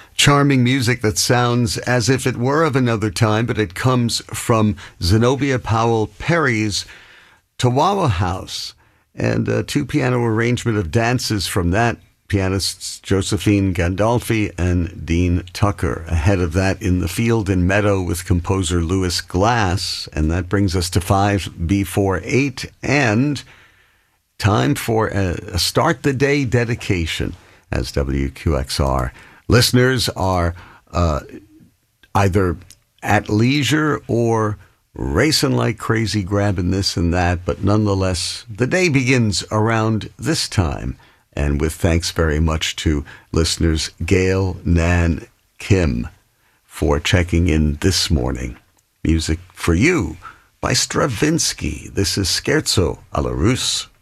Charming music that sounds as if it were of another time, but it comes from Zenobia Powell Perry's Tawawa House, and a two-piano arrangement of dances from that. Pianists Josephine Gandolfi and Dean Tucker. Ahead of that, In the Field and Meadow with composer Louis Glass. And that brings us to 5B48 and time for a Start the Day dedication as WQXR. Listeners are either at leisure or racing like crazy, grabbing this and that, but nonetheless, the day begins around this time. And with thanks very much to listeners Gail, Nan, Kim for checking in this morning. Music for you by Stravinsky. This is Scherzo alla Russe.